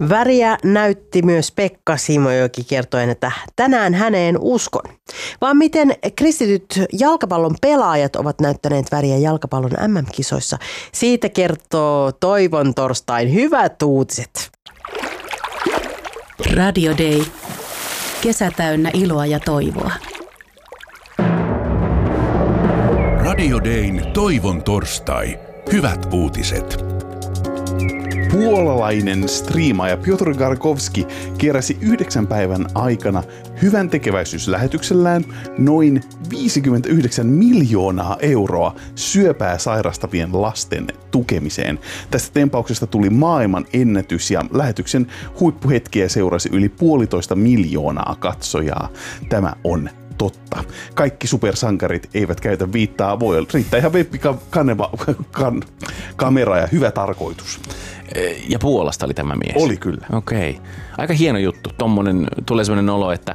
Väriä näytti myös Pekka Simojoki kertoen, että tänään häneen uskon. Vaan miten kristityt jalkapallon pelaajat ovat näyttäneet väriä jalkapallon MM-kisoissa. Siitä kertoo Toivon torstain hyvät uutiset. Radio Day. Kesä täynnä iloa ja toivoa. Radio Dayn Toivon torstai. Hyvät uutiset. Puolalainen striimaaja Piotr Garkowski keräsi 9 päivän aikana hyvän tekeväisyyslähetyksellään noin 59 miljoonaa euroa syöpää sairastavien lasten tukemiseen. Tästä tempauksesta tuli maailman ennätys ja lähetyksen huippuhetkiä seurasi yli 1,5 miljoonaa katsojaa. Tämä on totta. Kaikki supersankarit eivät käytä viittaa, voi riittää ihan kamera ja hyvä tarkoitus. Ja Puolasta oli tämä mies? Oli kyllä. Okei. Aika hieno juttu. Tulee sellainen olo, että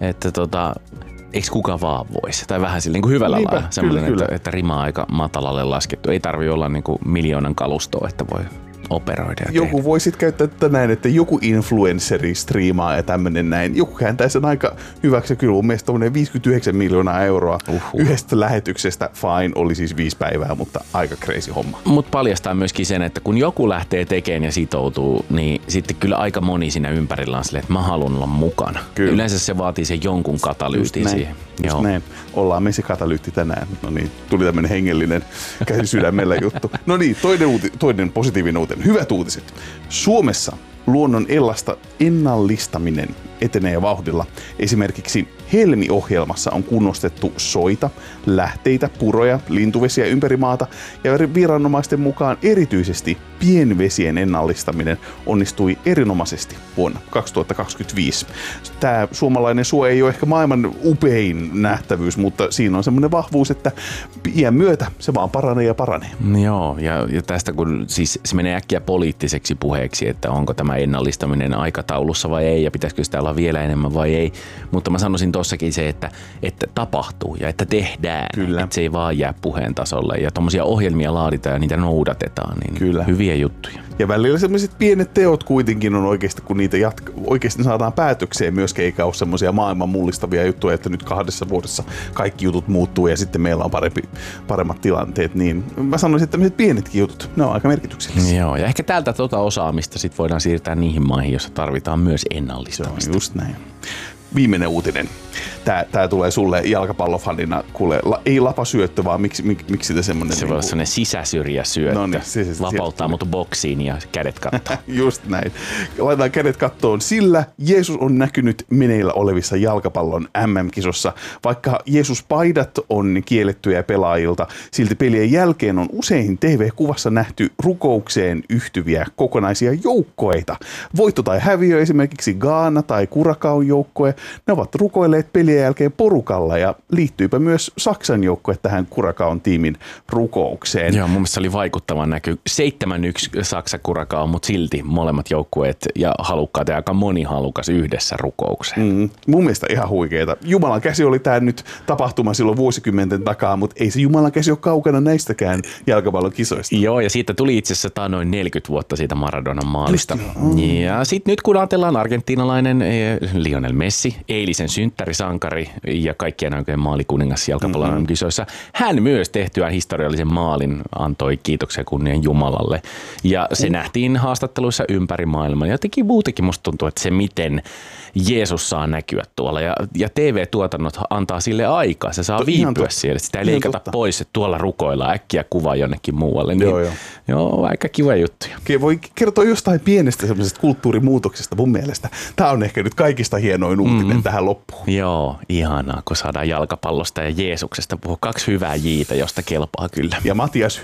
eikö kuka vaan voisi? Tai vähän sillä niin kuin hyvällä lailla. Sellainen, että rima aika matalalle laskettu. Ei tarvitse olla niin kuin miljoonan kalustoa, että voi operoida. Joku voi sitten käyttää tätä näin, että joku influensseri striimaa ja tämmönen näin. Joku kääntää sen aika hyväksi. Kyllä mun mielestä 59 miljoonaa euroa yhdestä lähetyksestä. Fine, oli siis 5 päivää, mutta aika crazy homma. Mutta paljastaa myöskin sen, että kun joku lähtee tekemään ja sitoutuu, niin sitten kyllä aika moni siinä ympärillä on silleen, että mä haluan olla mukana. Kyllä. Yleensä se vaatii sen jonkun katalyytin siihen. Just näin. Ollaan me se katalyytti tänään. No niin, tuli tämmönen hengellinen käsi sydämellä juttu. No niin, toinen positiivinen uutinen. Hyvät uutiset. Suomessa luonnon ennallistaminen etenee vauhdilla. Esimerkiksi Helmi-ohjelmassa on kunnostettu soita, lähteitä, puroja, lintuvesiä ympäri maata ja viranomaisten mukaan erityisesti pienvesien ennallistaminen onnistui erinomaisesti vuonna 2025. Tämä suomalainen suo ei ole ehkä maailman upein nähtävyys, mutta siinä on semmoinen vahvuus, että iän myötä se vaan paranee ja paranee. Joo, ja tästä kun siis se menee äkkiä poliittiseksi puheeksi, että onko tämä ennallistaminen aikataulussa vai ei ja pitäisikö sitä olla vielä enemmän vai ei, mutta mä sanoisin tossakin se, että tapahtuu ja että tehdään, Kyllä. että se ei vaan jää puheen tasolle ja tommosia ohjelmia laaditaan ja niitä noudatetaan, niin Kyllä. hyviä juttuja. Ja välillä sellaiset pienet teot kuitenkin on oikeasti, kun niitä oikeasti saadaan päätökseen myöskin, eikä ole semmoisia maailman mullistavia juttuja, että nyt 2 vuodessa kaikki jutut muuttuu ja sitten meillä on paremmat tilanteet, niin mä sanoisin, että tämmöiset pienetkin jutut, ne on aika merkityksellisiä. Joo, ja ehkä tältä osaamista sit voidaan siirtää niihin maihin, joissa tarvitaan myös ennallistamista. Just näin. Viimeinen uutinen. Tää tulee sulle jalkapallofanina, kuule, ei lapasyöttö, vaan miksi te semmonen... Se voi olla semmonen sisäsyrjäsyöttö. No niin, vapauttaa mut boksiin ja kädet kattoon. Just näin. Laitetaan kädet kattoon, sillä Jeesus on näkynyt meneillä olevissa jalkapallon MM-kisossa. Vaikka Jeesus-paidat on kiellettyjä pelaajilta, silti pelien jälkeen on usein TV-kuvassa nähty rukoukseen yhtyviä kokonaisia joukkoita. Voitto tai häviö, esimerkiksi Ghana tai Curaçao joukkue, ne ovat rukoilleet pelien jälkeen porukalla ja liittyypä myös Saksan joukkue tähän Curaçaon tiimin rukoukseen. Joo, mun mielestä oli vaikuttavan näky. 7-1 Saksa Curaçao, mutta silti molemmat joukkueet ja halukkaat ja aika moni halukas yhdessä rukoukseen. Mun mielestä ihan huikeeta. Jumalan käsi oli tää nyt tapahtuma silloin vuosikymmenten takaa, mutta ei se Jumalan käsi ole kaukana näistäkään jalkapallon kisoista. Joo, ja siitä tuli itse asiassa noin 40 vuotta siitä Maradonan maalista. Ja sitten nyt kun ajatellaan argentiinalainen Lionel Messi, eilisen synttärisankari ja kaikkien aikojen maalikuningas jalkapallon kisoissa, hän myös tehtyään historiallisen maalin antoi kiitoksia kunnian Jumalalle. Ja se nähtiin haastatteluissa ympäri maailmaa. Ja jotenkin muutenkin musta tuntuu, että se miten Jeesus saa näkyä tuolla ja TV-tuotannot antaa sille aikaa. Se saa viipyä siellä. Sitä ei leikata pois, että tuolla rukoillaan äkkiä kuvaa jonnekin muualle. Niin, joo, aika kiva juttuja. Voi kertoa jostain pienestä semmoisesta kulttuurimuutoksesta mun mielestä. Tämä on ehkä nyt kaikista hienoin uutinen tähän loppuun. Joo, ihanaa, kun saadaan jalkapallosta ja Jeesuksesta puhua. 2 hyvää jiitä, josta kelpaa kyllä. Ja Matias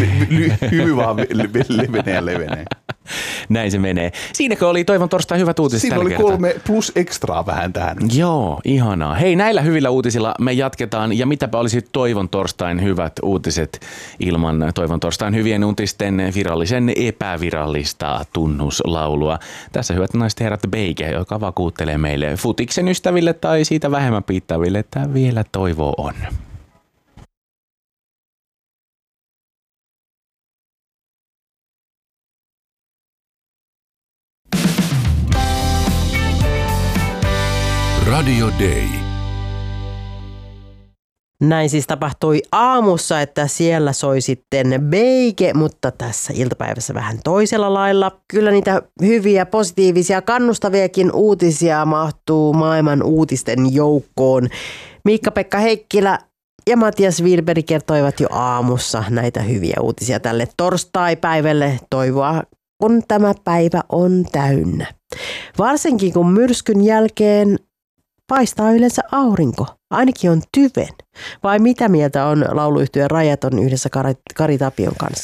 hymy vaan levenee. Näin se menee. Siinäkö oli Toivon torstai hyvät uutiset Siinä tällä oli kertaa? 3 plus ekstraa vähän tähän. Joo, ihanaa. Hei, näillä hyvillä uutisilla me jatketaan. Ja mitäpä olisi Toivon torstain hyvät uutiset ilman Toivon torstain hyvien uutisten virallisen epävirallista tunnuslaulua. Tässä hyvät naiset herrat Beike, joka vakuuttelee meille futiksen ystäville tai siitä vähemmän piittaaville, että vielä toivo on. Radio Day. Näin siis tapahtui aamussa, että siellä soi sitten Beike, mutta tässä iltapäivässä vähän toisella lailla. Kyllä niitä hyviä, positiivisia, kannustaviakin uutisia mahtuu maailman uutisten joukkoon. Miikka-Pekka Heikkilä ja Matias Wihlberg kertoivat jo aamussa näitä hyviä uutisia tälle torstai-päivälle. Toivoa, kun tämä päivä on täynnä. Varsinkin kun myrskyn jälkeen paistaa yleensä aurinko. Ainakin on tyven. Vai mitä mieltä on lauluyhtyeen Rajaton yhdessä Kari Tapion kanssa?